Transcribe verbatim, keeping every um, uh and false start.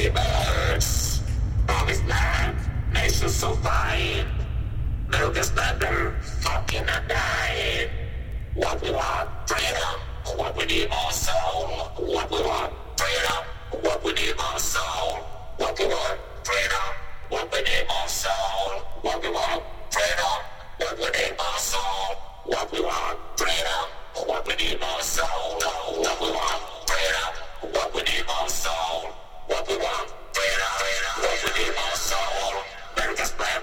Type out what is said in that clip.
Dreamers from this land, nation survive. Milk is better, fucking and dying. What we want, freedom. What we need, more soul. What we want, freedom. What we need, more soul. What we want, freedom. What we need, more soul. What we want.